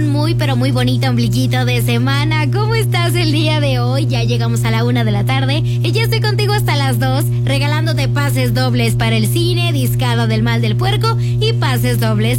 un muy pero muy bonito ombliguito de semana. ¿Cómo estás el día de hoy? Ya llegamos a la 1 de la tarde y ya estoy contigo hasta las 2, regalándote pases dobles para el cine, Discada del Mal del Puerco y pases dobles